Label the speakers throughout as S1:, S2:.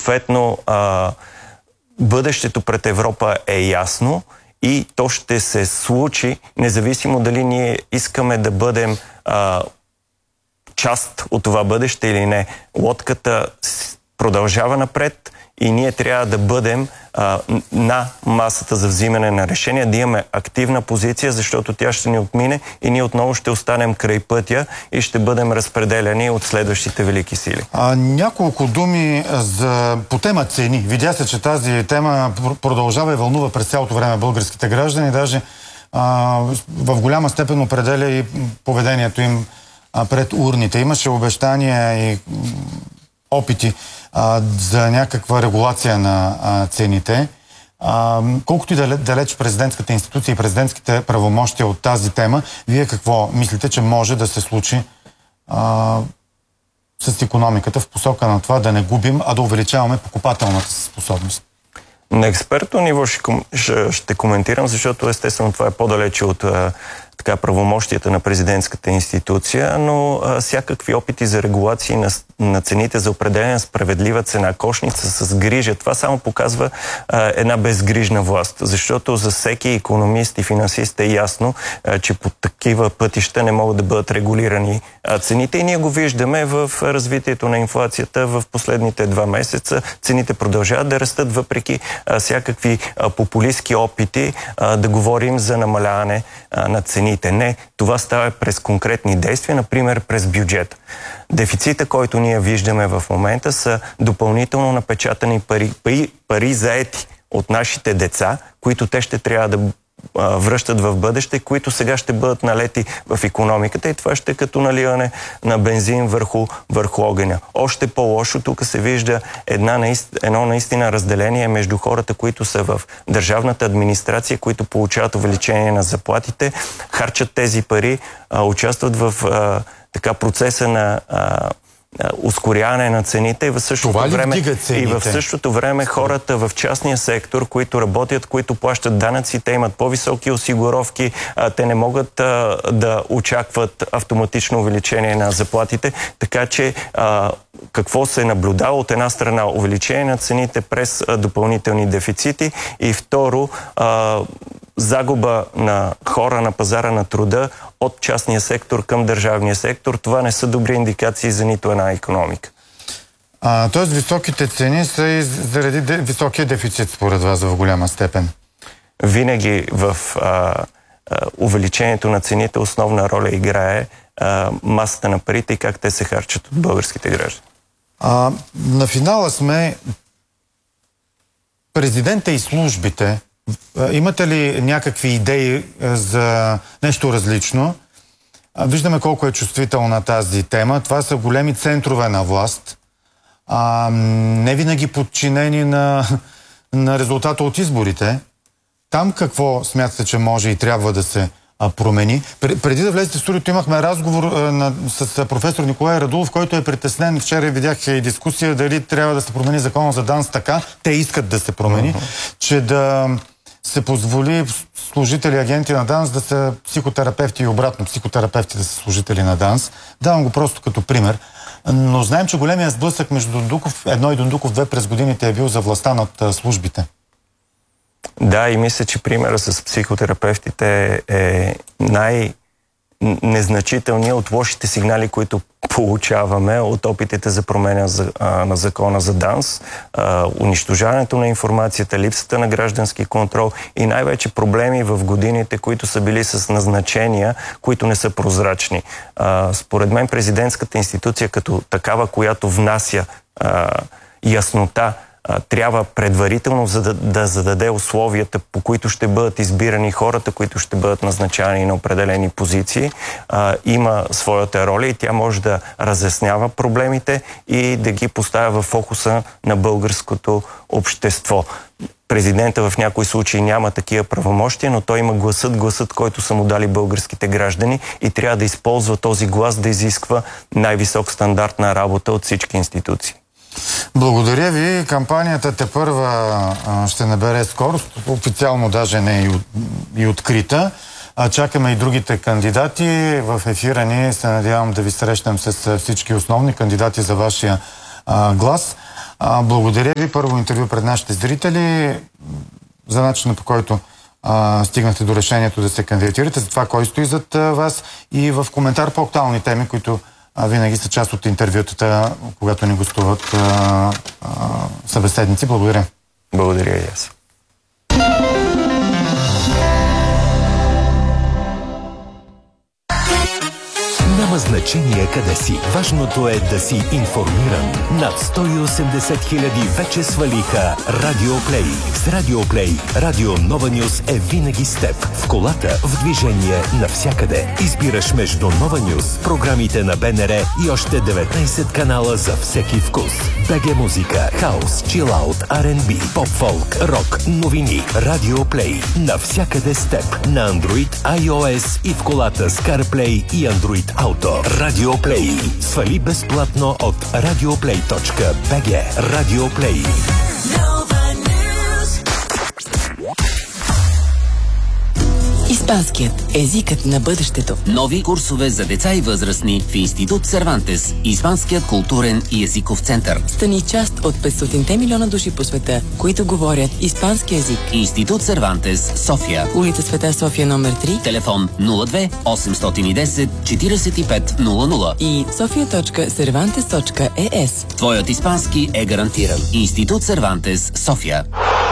S1: съответно бъдещето пред Европа е ясно и то ще се случи, независимо дали ние искаме да бъдем част от това бъдеще или не. Лодката продължава напред и ние трябва да бъдем на масата за взимане на решения, да имаме активна позиция, защото тя ще ни отмине и ние отново ще останем край пътя и ще бъдем разпределяни от следващите велики сили.
S2: Няколко думи по тема цени. Видя се, че тази тема продължава и вълнува през цялото време българските граждани. Даже в голяма степен определя и поведението им пред урните. Имаше обещания и опити за някаква регулация на цените. Колкото и далеч президентската институция и президентските правомощия от тази тема, вие какво мислите, че може да се случи с икономиката в посока на това да не губим, а да увеличаваме покупателната способност?
S1: На експертно ниво ще коментирам, защото естествено това е по-далече от правомощията на президентската институция, но всякакви опити за регулации на цените, за определена справедлива цена, кошница с грижа, това само показва една безгрижна власт, защото за всеки икономист и финансист е ясно, че по такива пътища не могат да бъдат регулирани цените и ние го виждаме в развитието на инфлацията в последните 2 месеца. Цените продължават да растат въпреки всякакви популистки опити да говорим за намаляване на цените. Не, това става през конкретни действия, например през бюджет. Дефицита, който ние виждаме в момента, са допълнително напечатани пари заети от нашите деца, които те ще трябва да връщат в бъдеще, които сега ще бъдат налети в икономиката и това ще е като наливане на бензин върху огъня. Още по-лошо, тук се вижда едно наистина разделение между хората, които са в държавната администрация, които получават увеличение на заплатите, харчат тези пари, участват в процеса на ускоряване на цените и в същото време хората в частния сектор, които работят, които плащат данъци, те имат по-високи осигуровки, те не могат да очакват автоматично увеличение на заплатите, така че какво се наблюдава? От една страна увеличение на цените през допълнителни дефицити и второ загуба на хора на пазара на труда от частния сектор към държавния сектор. Това не са добри индикации за нито една икономика.
S2: Тоест високите цени са и заради високия дефицит, според вас, в голяма степен?
S1: Винаги в увеличението на цените основна роля играе масата на парите и как те се харчат от българските граждани.
S2: На финала сме. Президента и службите, имате ли някакви идеи за нещо различно? Виждаме колко е чувствителна тази тема. Това са големи центрове на власт, не винаги подчинени на резултата от изборите. Там какво смятате, че може и трябва да се промени? Преди да влезете в студиото имахме разговор с професор Николай Радулов, който е притеснен. Вчера видях и дискусия дали трябва да се промени закона за ДАНС така. Те искат да се промени, че да се позволи служители, агенти на ДАНС да са психотерапевти и обратно, психотерапевти да са служители на ДАНС. Давам го просто като пример. Но знаем, че големия сблъсък между Дондуков 1 и Дондуков 2 през годините е бил за властта над службите.
S1: Да, и мисля, че примера с психотерапевтите е най-незначителният от лошите сигнали, които получаваме от опитите за промена на закона за ДАНС, унищожаването на информацията, липсата на граждански контрол и най-вече проблеми в годините, които са били с назначения, които не са прозрачни. Според мен президентската институция като такава, която внася яснота, трябва предварително да зададе условията, по които ще бъдат избирани хората, които ще бъдат назначани на определени позиции. Има своята роля и тя може да разяснява проблемите и да ги поставя в фокуса на българското общество. Президента в някои случаи няма такива правомощия, но той има гласът, който са му дали българските граждани и трябва да използва този глас да изисква най-висок стандарт на работа от всички институции.
S2: Благодаря ви. Кампанията тепърва ще набере скорост. Официално даже не е и открита. Чакаме и другите кандидати. В ефира ни се надявам да ви срещнем с всички основни кандидати за вашия глас. Благодаря ви. Първо интервю пред нашите зрители за начина, по който стигнахте до решението да се кандидатирате, за това кой стои зад вас и в коментар по актуални теми, които винаги са част от интервютата, когато ни гостуват събеседници. Благодаря.
S1: Благодаря и аз.
S3: Няма значение къде си. Важното е да си информиран. Над 180 хиляди вече свалиха Радиоплей. С Радиоплей Радио Нова Нюс е винаги с теб. В колата, в движение, навсякъде. Избираш между Нова Нюс, програмите на БНР и още 19 канала за всеки вкус. БГ музика, хаус, чилаут, R&B, поп-фолк, рок, новини. Радиоплей. Навсякъде с теб. На Android, iOS и в колата с CarPlay и Android Auto. Радиоплей. Свали безплатно от radioplay.bg. Радиоплей.
S4: Испанският езикът на бъдещето.
S5: Нови курсове за деца и възрастни в Институт Сервантес, Испанският културен и езиков център.
S4: Стани част от 500 милиона души по света, които говорят испански език.
S5: Институт Сервантес, София.
S4: Улица Света София номер 3.
S5: Телефон 02 810 45 00
S4: и sofia.cervantes.es.
S5: Твоят испански е гарантиран. Институт Сервантес, София.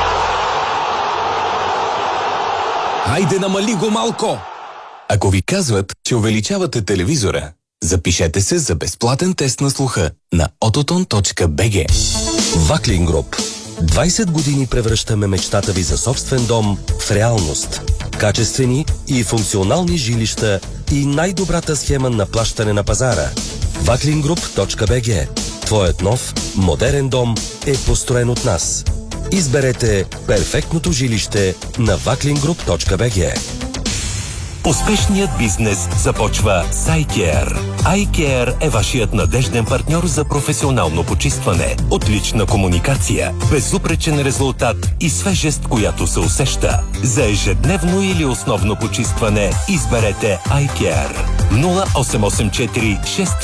S6: Хайде, намали го малко! Ако ви казват, че увеличавате телевизора, запишете се за безплатен тест на слуха на ototon.bg. Ваклин Груп. 20 години превръщаме мечтата ви за собствен дом в реалност. Качествени и функционални жилища и най-добрата схема на плащане на пазара. Vaklingroup.bg. Твоят нов, модерен дом е построен от нас. Изберете перфектното жилище на vaklingroup.bg.
S3: Успешният бизнес започва с iCare. iCare е вашият надежден партньор за професионално почистване, отлична комуникация, безупречен резултат и свежест, която се усеща. За ежедневно или основно почистване изберете iCare. 0884 6